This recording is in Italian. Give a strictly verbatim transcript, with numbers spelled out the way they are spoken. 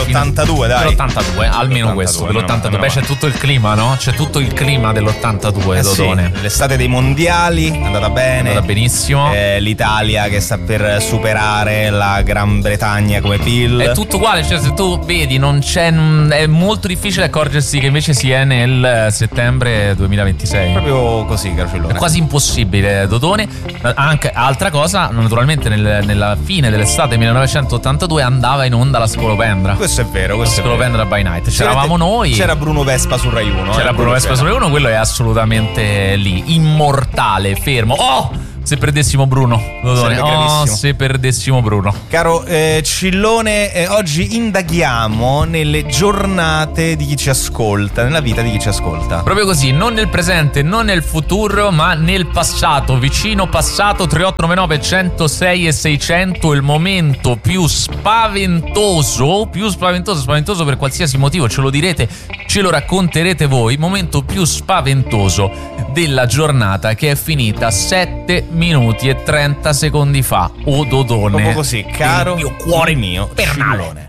dell'ottantadue, dai. Dell'ottantadue, almeno dell'ottantadue, questo, meno dell'ottantadue. male, Beh, c'è tutto il clima, no? C'è tutto il clima dell'ottantadue, Eh Dodone. sì, l'estate dei mondiali è andata bene. È andata benissimo. Eh, L'Italia che sta per superare la Gran Bretagna come P I L. È tutto uguale, cioè se tu vedi non c'è, è molto difficile accorgersi che invece si è nel settembre duemilaventisei. Proprio così, caro Cillone. È quasi impossibile, Dodone. Anche altra cosa, naturalmente nel, nella fine dell'estate millenovecentottantadue andava in onda la Scolopendra. Questo è vero, questo La è vero. Scolopendra by Night. C'eravamo noi. C'era Bruno Vespa su Rai uno. C'era eh, Bruno Vespa su Rai uno, quello è assolutamente lì, immortale, fermo. Oh! Se perdessimo Bruno, Dodone. Sarebbe Oh, gravissimo. se perdessimo Bruno. Caro eh, Cillone, eh, oggi indaghiamo nelle giornate di chi ci ascolta, nella vita di chi ci ascolta. Proprio così, non nel presente, non nel futuro, ma nel passato, vicino passato. Tre otto nove nove uno zero sei e seicento, il momento più spaventoso, più spaventoso, spaventoso per qualsiasi motivo, ce lo direte, ce lo racconterete voi, momento più spaventoso della giornata che è finita sette minuti e trenta secondi fa. O Dodone. Proprio così, caro il mio cuore mio pernale. Cillone.